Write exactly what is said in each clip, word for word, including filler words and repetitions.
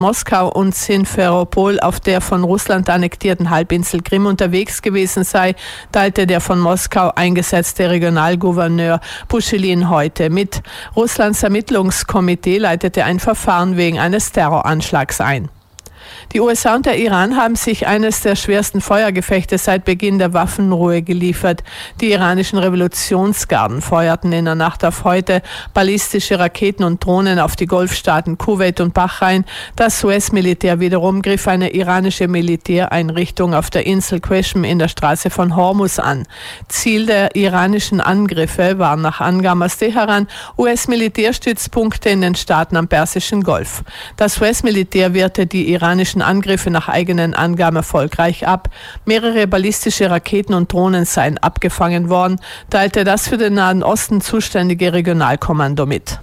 Moskau und Simferopol auf der von Russland annektierten Halbinsel Krim unterwegs gewesen sei, teilte der von Moskau eingesetzte Regionalgouverneur Puschilin heute mit. Russlands Ermittlungskomitee leitete ein Verfahren wegen eines Terroranschlags ein. Die U S A und der Iran haben sich eines der schwersten Feuergefechte seit Beginn der Waffenruhe geliefert. Die iranischen Revolutionsgarden feuerten in der Nacht auf heute ballistische Raketen und Drohnen auf die Golfstaaten Kuwait und Bahrain. Das U S-Militär wiederum griff eine iranische Militäreinrichtung auf der Insel Qeshm in der Straße von Hormuz an. Ziel der iranischen Angriffe waren nach Angaben aus Teheran U S-Militärstützpunkte in den Staaten am Persischen Golf. Das U S-Militär wehrte die iranischen Angriffe nach eigenen Angaben erfolgreich ab. Mehrere ballistische Raketen und Drohnen seien abgefangen worden, teilte das für den Nahen Osten zuständige Regionalkommando mit.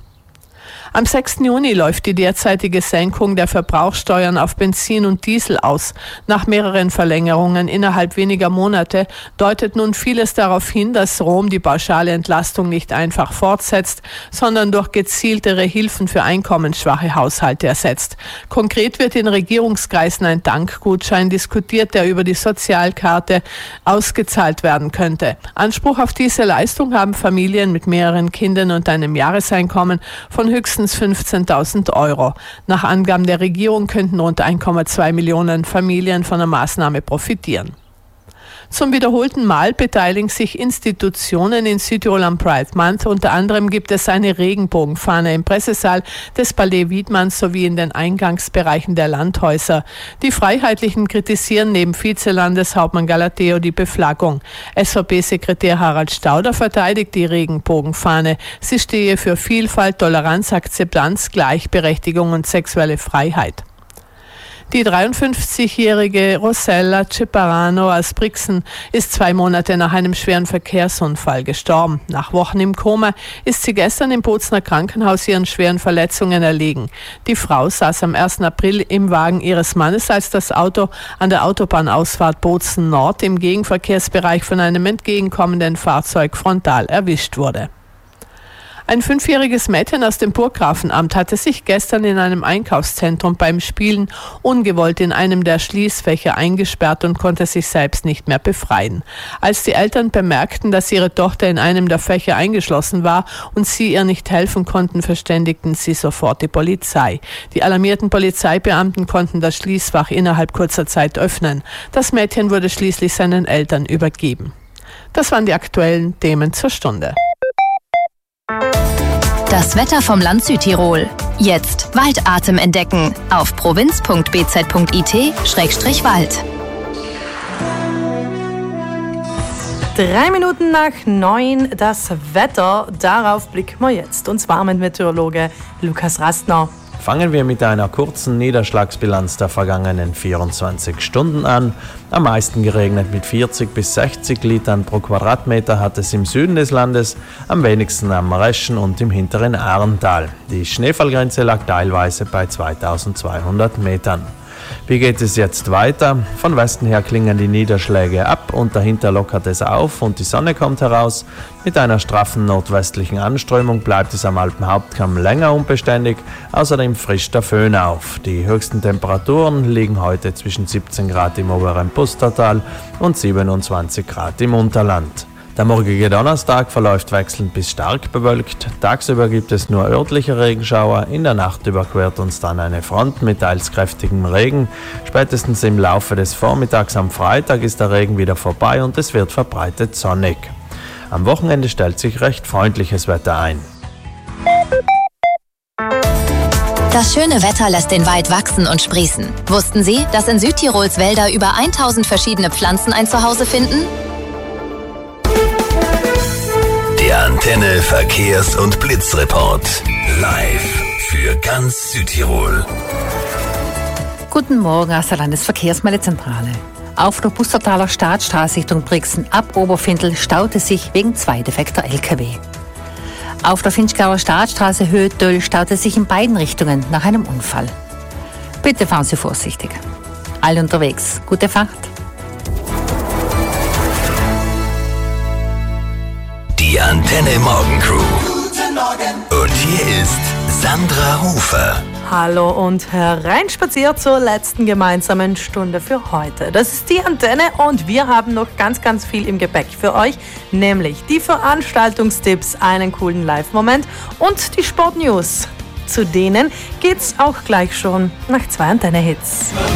Am sechsten Juni läuft die derzeitige Senkung der Verbrauchsteuern auf Benzin und Diesel aus. Nach mehreren Verlängerungen innerhalb weniger Monate deutet nun vieles darauf hin, dass Rom die pauschale Entlastung nicht einfach fortsetzt, sondern durch gezieltere Hilfen für einkommensschwache Haushalte ersetzt. Konkret wird in Regierungskreisen ein Dankgutschein diskutiert, der über die Sozialkarte ausgezahlt werden könnte. Anspruch auf diese Leistung haben Familien mit mehreren Kindern und einem Jahreseinkommen von höchstens fünfzehntausend Euro. Nach Angaben der Regierung könnten rund eins Komma zwei Millionen Familien von der Maßnahme profitieren. Zum wiederholten Mal beteiligen sich Institutionen in Südtirol am Pride Month. Unter anderem gibt es eine Regenbogenfahne im Pressesaal des Palais Wiedmanns sowie in den Eingangsbereichen der Landhäuser. Die Freiheitlichen kritisieren neben Vizelandeshauptmann Galateo die Beflaggung. S V P-Sekretär Harald Stauder verteidigt die Regenbogenfahne. Sie stehe für Vielfalt, Toleranz, Akzeptanz, Gleichberechtigung und sexuelle Freiheit. Die dreiundfünfzigjährige Rosella Ciparano aus Brixen ist zwei Monate nach einem schweren Verkehrsunfall gestorben. Nach Wochen im Koma ist sie gestern im Bozner Krankenhaus ihren schweren Verletzungen erlegen. Die Frau saß am ersten April im Wagen ihres Mannes, als das Auto an der Autobahnausfahrt Bozen Nord im Gegenverkehrsbereich von einem entgegenkommenden Fahrzeug frontal erwischt wurde. Ein fünfjähriges Mädchen aus dem Burggrafenamt hatte sich gestern in einem Einkaufszentrum beim Spielen ungewollt in einem der Schließfächer eingesperrt und konnte sich selbst nicht mehr befreien. Als die Eltern bemerkten, dass ihre Tochter in einem der Fächer eingeschlossen war und sie ihr nicht helfen konnten, verständigten sie sofort die Polizei. Die alarmierten Polizeibeamten konnten das Schließfach innerhalb kurzer Zeit öffnen. Das Mädchen wurde schließlich seinen Eltern übergeben. Das waren die aktuellen Themen zur Stunde. Das Wetter vom Land Südtirol. Jetzt Waldatem entdecken auf provinz punkt b z punkt i t Schrägstrich Wald. Drei Minuten nach neun das Wetter. Darauf blicken wir jetzt. Und zwar mit Meteorologe Lukas Rastner. Fangen wir mit einer kurzen Niederschlagsbilanz der vergangenen vierundzwanzig Stunden an. Am meisten geregnet mit vierzig bis sechzig Litern pro Quadratmeter hat es im Süden des Landes, am wenigsten am Reschen und im hinteren Ahrental. Die Schneefallgrenze lag teilweise bei zweitausendzweihundert Metern. Wie geht es jetzt weiter? Von Westen her klingen die Niederschläge ab und dahinter lockert es auf und die Sonne kommt heraus. Mit einer straffen nordwestlichen Anströmung bleibt es am Alpenhauptkamm länger unbeständig. Außerdem frischt der Föhn auf. Die höchsten Temperaturen liegen heute zwischen siebzehn Grad im oberen Pustertal und siebenundzwanzig Grad im Unterland. Der morgige Donnerstag verläuft wechselnd bis stark bewölkt. Tagsüber gibt es nur örtliche Regenschauer. In der Nacht überquert uns dann eine Front mit teils kräftigem Regen. Spätestens im Laufe des Vormittags am Freitag ist der Regen wieder vorbei und es wird verbreitet sonnig. Am Wochenende stellt sich recht freundliches Wetter ein. Das schöne Wetter lässt den Wald wachsen und sprießen. Wussten Sie, dass in Südtirols Wälder über tausend verschiedene Pflanzen ein Zuhause finden? Der Antenne Verkehrs- und Blitzreport. Live für ganz Südtirol. Guten Morgen aus der Landesverkehrsmeldezentrale. Auf der Pustertaler Staatsstraße Richtung Brixen ab Oberfindl staute sich wegen zwei defekter L K W. Auf der Finchgauer Staatsstraße Höhe Döll staute sich in beiden Richtungen nach einem Unfall. Bitte fahren Sie vorsichtig. Alle unterwegs. Gute Fahrt. Die Antenne Morgen Crew. Guten Morgen. Und hier ist Sandra Hofer. Hallo und hereinspaziert zur letzten gemeinsamen Stunde für heute. Das ist die Antenne und wir haben noch ganz, ganz viel im Gepäck für euch, nämlich die Veranstaltungstipps, einen coolen Live-Moment und die Sportnews. Zu denen geht's auch gleich schon nach zwei Antenne-Hits.